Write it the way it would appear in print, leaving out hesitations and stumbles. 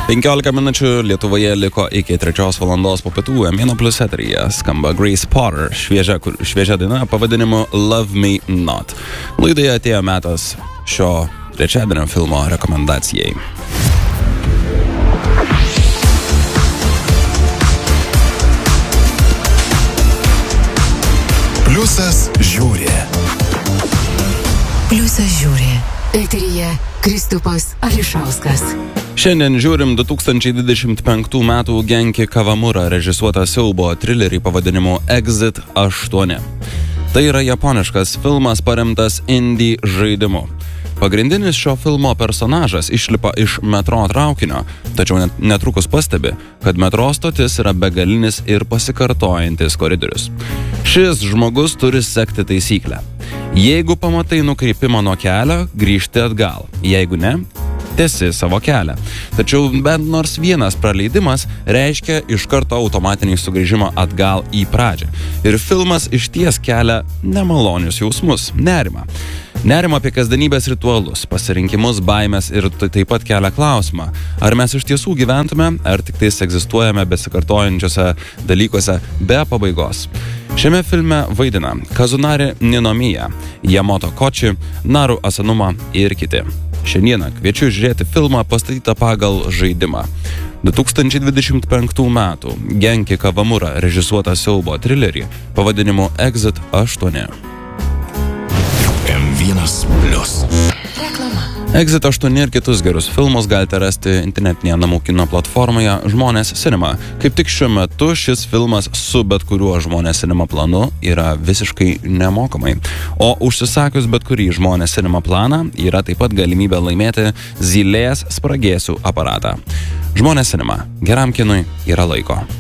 15 minučių Lietuvoje liko iki 3 valandos po pietų. Mėno Plus eteryje skamba Grace Potter, šviežia daina pavadinimu Love Me Not. Laidoje atėjo metas šio trečiadienio filmo rekomendacijai. Pliusas žiūri. Pliusas žiūri. Eteryje Kristupas Ališauskas. Šiandien žiūrim 2025 metų Genki Kawamura režisuotą siaubo trilerį pavadinimu Exit 8. Tai yra japoniškas filmas paremtas indie žaidimu. Pagrindinis šio filmo personažas išlipa iš metro traukinio, tačiau netrukus pastebi, kad metro stotis yra begalinis ir pasikartojantis koridorius. Šis žmogus turi sekti taisyklę. Jeigu pamatai nukreipimą nuo kelio, grįžti atgal. Jeigu ne, tęsi savo kelią. Tačiau bent nors vienas praleidimas reiškia iš karto automatinį sugrįžimą atgal į pradžią. Ir filmas išties kelia nemalonius jausmus, nerimą. Nerimą apie kasdienybės ritualus, pasirinkimus, baimės ir taip pat kelia klausimą, ar mes iš tiesų gyventume, ar tik tais egzistuojame besikartojančiose dalykuose be pabaigos. Šiame filme vaidina Kazunari Ninomiya, Yamoto Kochi, Naru Asanuma ir kiti. Šiandieną kviečiu žiūrėti filmą pastatytą pagal žaidimą. 2025 metų Genki Kawamura režisuotą siaubo trilerį pavadinimu Exit 8. M1 Plus. Exit 8 ir kitus gerus filmus galite rasti internetinėje namų kino platformoje Žmonės Cinema. Kaip tik šiuo metu šis filmas su bet kuriuo Žmonės Cinema planu yra visiškai nemokamai. O užsisakius bet kurį Žmonės Cinema planą yra taip pat galimybė laimėti Zylės spragėsių aparatą. Žmonės Cinema. Geram kinui yra laiko.